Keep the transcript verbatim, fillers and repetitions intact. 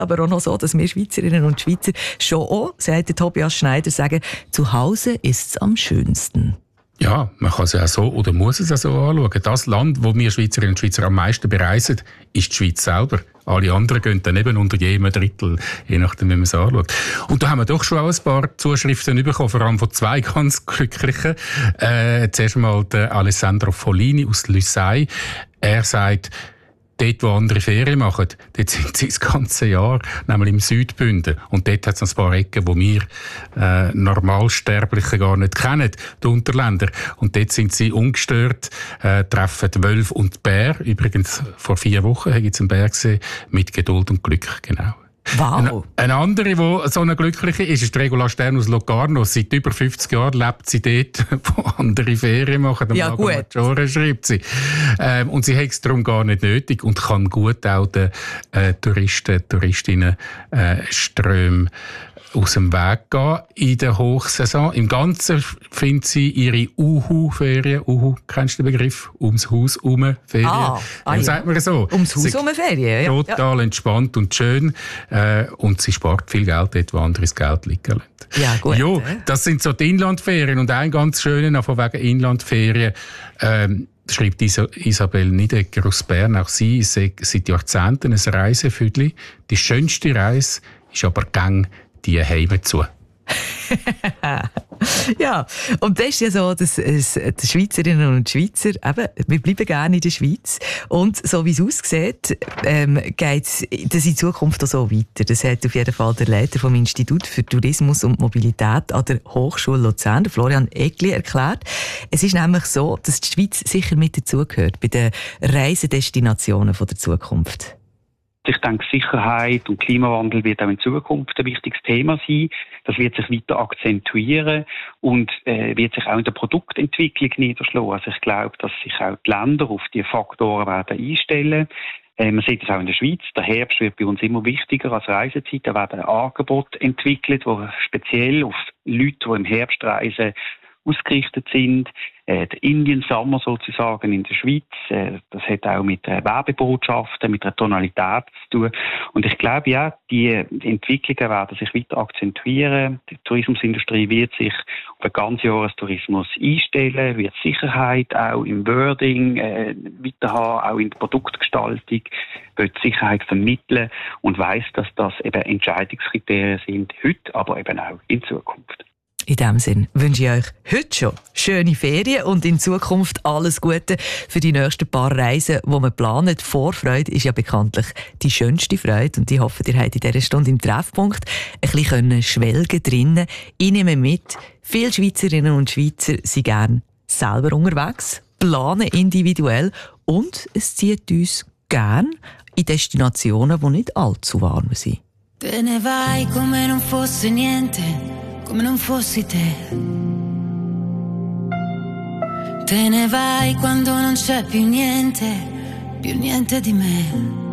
aber auch noch so, dass wir Schweizerinnen und Schweizer schon auch, sagt Tobias Schneider, sagen, zu Hause ist es am schönsten. Ja, man kann es ja auch so oder muss es auch so anschauen. Das Land, wo wir Schweizerinnen und Schweizer am meisten bereisen, ist die Schweiz selber. Alle anderen gehen dann eben unter jedem Drittel, je nachdem, wie man es anschaut. Und da haben wir doch schon auch ein paar Zuschriften bekommen, vor allem von zwei ganz Glücklichen. Äh, zuerst mal der Alessandro Follini aus Lüssei. Er sagt, dort, wo andere Ferien machen, dort sind sie das ganze Jahr, nämlich im Südbünden. Und dort hat es ein paar Ecken, die wir äh, Normalsterbliche gar nicht kennen, die Unterländer. Und dort sind sie ungestört, äh, treffen Wölfe und Bär. Übrigens, vor vier Wochen habe ich jetzt einen Bär gesehen, mit Geduld und Glück, genau. Wow. Eine, eine andere, die so eine glückliche ist, ist Regula Stern aus Locarno. Seit über fünfzig Jahren lebt sie dort, wo andere Ferien machen. Am ja, Lago gut. Maggiore, schreibt sie. Ähm, und sie hat es darum gar nicht nötig und kann gut auch den äh, Touristen, Touristinnen äh, Ströme aus dem Weg gehen in der Hochsaison. Im Ganzen findet sie ihre Uhu-Ferien. Uhu, kennst du den Begriff? Ums Haus herum Ferien. Ah, ah, ja. Sagt man so. Ums Haus herum Ferien, ja. Total ja. entspannt und schön. Äh, und sie spart viel Geld dort, wo andere das Geld liegen lassen. Ja, gut. Jo, das sind so die Inlandferien. Und ein ganz schöner, von wegen Inlandferien, ähm, schreibt Isabel Niedecker aus Bern. Auch sie ist seit Jahrzehnten ein Reisefüdli. Die schönste Reise ist aber gang die Heime zu. Ja, und das ist ja so, dass es, die Schweizerinnen und Schweizer, eben, wir bleiben gerne in der Schweiz. Und so wie es aussieht, ähm, geht es in Zukunft auch so weiter. Das hat auf jeden Fall der Leiter vom Institut für Tourismus und Mobilität an der Hochschule Luzern, Florian Egli, erklärt. Es ist nämlich so, dass die Schweiz sicher mit dazugehört bei den Reisedestinationen der Zukunft. Ich denke, Sicherheit und Klimawandel wird auch in Zukunft ein wichtiges Thema sein. Das wird sich weiter akzentuieren und äh, wird sich auch in der Produktentwicklung niederschlagen. Also ich glaube, dass sich auch die Länder auf diese Faktoren werden einstellen. Äh, man sieht es auch in der Schweiz. Der Herbst wird bei uns immer wichtiger als Reisezeit. Da werden Angebote entwickelt, die speziell auf Leute, die im Herbst reisen, ausgerichtet sind. Äh, der Indian Summer sozusagen in der Schweiz, äh, das hat auch mit äh, Werbebotschaften, mit der Tonalität zu tun. Und ich glaube, ja, die, die Entwicklungen werden sich weiter akzentuieren. Die Tourismusindustrie wird sich auf einen Ganzjahrestourismus einstellen, wird Sicherheit auch im Wording äh, weiter haben, auch in der Produktgestaltung, wird Sicherheit vermitteln und weiss, dass das eben Entscheidungskriterien sind, heute, aber eben auch in Zukunft. In diesem Sinn wünsche ich euch heute schon schöne Ferien und in Zukunft alles Gute für die nächsten paar Reisen, die wir planen. Vorfreude ist ja bekanntlich die schönste Freude und ich hoffe, ihr habt in dieser Stunde im Treffpunkt ein bisschen schwelgen drinnen. Ich nehme mit, viele Schweizerinnen und Schweizer sind gerne selber unterwegs, planen individuell und es zieht uns gerne in Destinationen, die nicht allzu warm sind. Te ne vai come non fosse niente, come non fossi te. Te ne vai quando non c'è più niente, più niente di me.